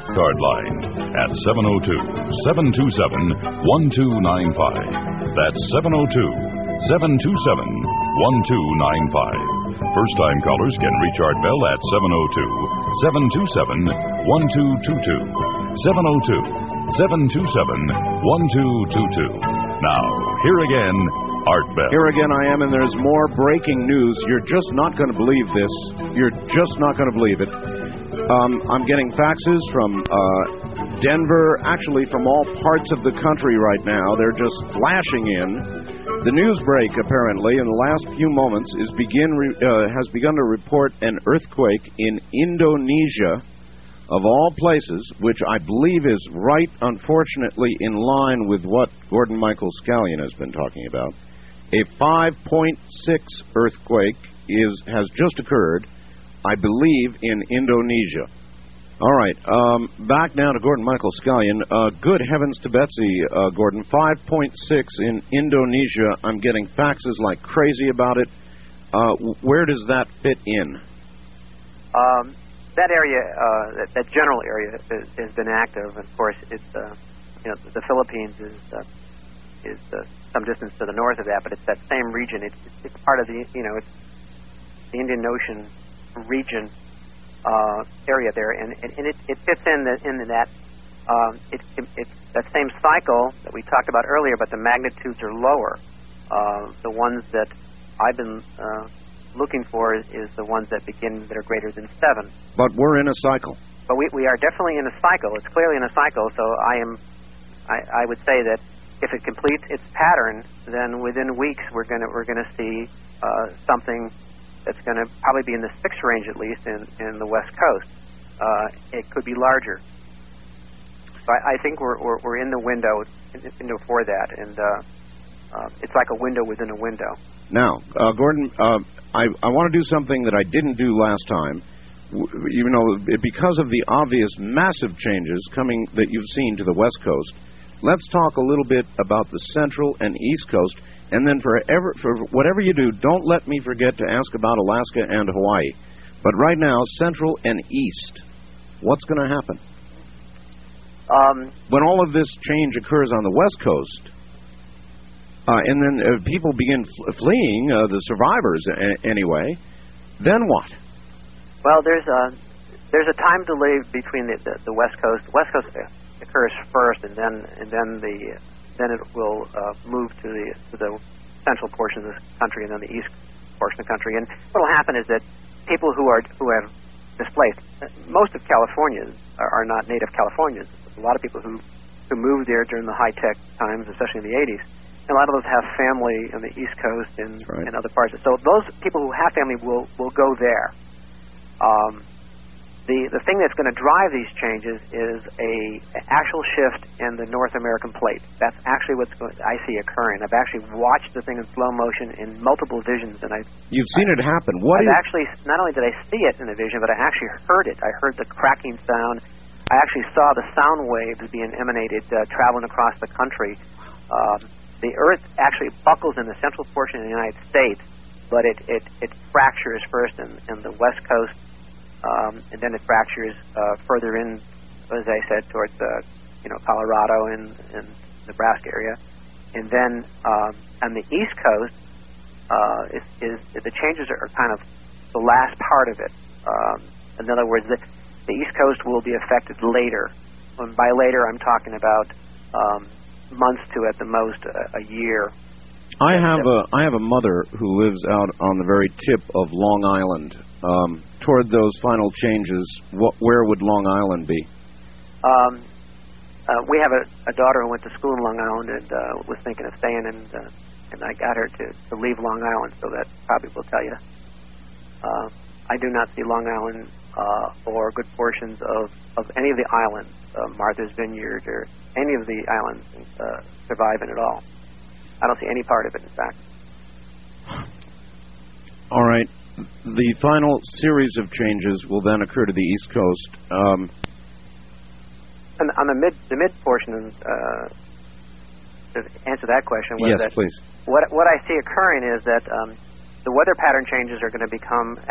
Card line at 702-727-1295. That's 702-727-1295. First-time callers can reach Art Bell at 702-727-1222. 702-727-1222. Now, here again, Art Bell. Here again I am, and there's more breaking news. You're just not going to believe this. You're just not going to believe it. I'm getting faxes from Denver, actually from all parts of the country right now. They're just flashing in. The news break, apparently, in the last few moments has begun to report an earthquake in Indonesia, of all places, which I believe is right, unfortunately, in line with what Gordon Michael Scallion has been talking about. A 5.6 earthquake has just occurred, I believe, in Indonesia. All right, back now to Gordon Michael Scallion. Good heavens to Betsy, Gordon. 5.6 in Indonesia. I'm getting faxes like crazy about it. Where does that fit in? That area, that general area, has been active. Of course, it's the Philippines is some distance to the north of that, but it's that same region. It's part of the it's the Indian Ocean region area there, and it fits into that. It's that same cycle that we talked about earlier, but the magnitudes are lower. The ones that I've been looking for is the ones that are greater than 7. But we're in a cycle. But we are definitely in a cycle. It's clearly in a cycle. So I would say that if it completes its pattern, then within weeks we're gonna see something that's going to probably be in the 6 range at least in the West Coast. It could be larger. So I think we're in the window for that, and it's like a window within a window. Now, Gordon, I want to do something that I didn't do last time. Because of the obvious massive changes coming that you've seen to the West Coast, let's talk a little bit about the Central and East Coast. And then for whatever you do, don't let me forget to ask about Alaska and Hawaii. But right now, Central and East, what's going to happen? When all of this change occurs on the West Coast, and then people begin fleeing, the survivors anyway, then what? Well, there's a time delay between the West Coast. The West Coast occurs first, and then it will move to the central portion of the country, and then the east portion of the country. And what will happen is that people who have displaced, most of Californians are not native Californians. A lot of people who moved there during the high-tech times, especially in the 80s. And a lot of those have family on the East Coast and other parts. So those people who have family will go there. The thing that's going to drive these changes is an actual shift in the North American plate. That's actually I see occurring. I've actually watched the thing in slow motion in multiple visions, and you've seen it happen. Actually, not only did I see it in a vision, but I actually heard it. I heard the cracking sound. I actually saw the sound waves being emanated, traveling across the country. The Earth actually buckles in the central portion of the United States, but it fractures first in the West Coast. And then it fractures further in, as I said, towards Colorado and Nebraska area, and then on the East Coast, the changes are kind of the last part of it. In other words, the East Coast will be affected later. And by later, I'm talking about months to at the most a year. I have a mother who lives out on the very tip of Long Island. Toward those final changes, where would Long Island be? We have a daughter who went to school in Long Island and was thinking of staying, and I got her to leave Long Island, so that probably will tell you. I do not see Long Island or good portions of any of the islands, Martha's Vineyard or any of the islands surviving at all. I don't see any part of it, in fact. All right. The final series of changes will then occur to the East Coast. On the mid portion, to answer that question, yes, please. What I see occurring is that the weather pattern changes are going to become